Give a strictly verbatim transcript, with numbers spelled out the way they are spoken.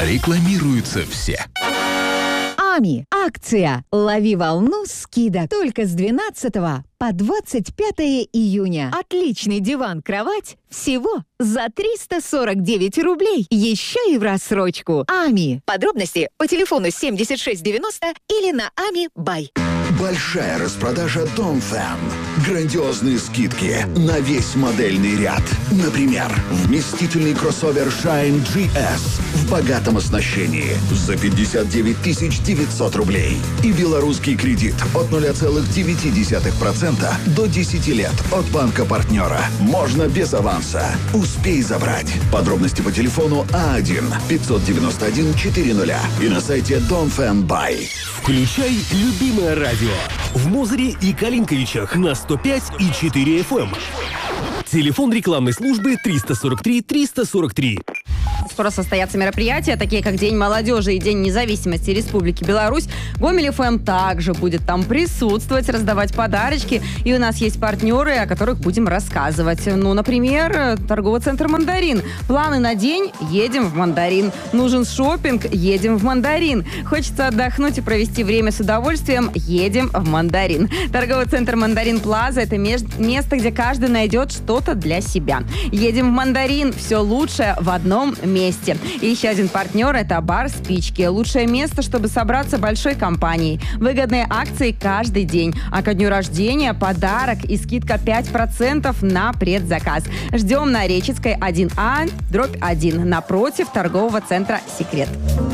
Рекламируются все. Ами. Акция «Лови волну» скидок только с двенадцатого по двадцать пятое июня. Отличный диван-кровать всего за триста сорок девять рублей. Еще и в рассрочку. Ами. Подробности по телефону семьдесят шесть девяносто или на Ами Бай. Большая распродажа Домфен. Грандиозные скидки на весь модельный ряд. Например, вместительный кроссовер Shine джи эс в богатом оснащении за пятьдесят девять тысяч девятьсот рублей. И белорусский кредит от ноль целых девять десятых процента до десяти лет от банка-партнера. Можно без аванса. Успей забрать. Подробности по телефону А один пятьсот девяносто один четыреста и на сайте Домфен Бай. Включай любимое радио в Мозыре и Калинковичах на сто пять и четыре эф эм. Телефон рекламной службы триста сорок три триста сорок три. Скоро состоятся мероприятия, такие как День молодежи и День независимости Республики Беларусь. Гомель эф эм также будет там присутствовать, раздавать подарочки. И у нас есть партнеры, о которых будем рассказывать. Ну, например, торговый центр «Мандарин». Планы на день? Едем в «Мандарин». Нужен шопинг? Едем в «Мандарин». Хочется отдохнуть и провести время с удовольствием? Едем в «Мандарин». Торговый центр «Мандарин Плаза» — это место, где каждый найдет что-то для себя. Едем в «Мандарин». Все лучшее в одном месте. И еще один партнер – это бар «Спички». Лучшее место, чтобы собраться большой компанией. Выгодные акции каждый день. А ко дню рождения подарок и скидка пять процентов на предзаказ. Ждем на Речицкой один А, дробь один, напротив торгового центра «Секрет».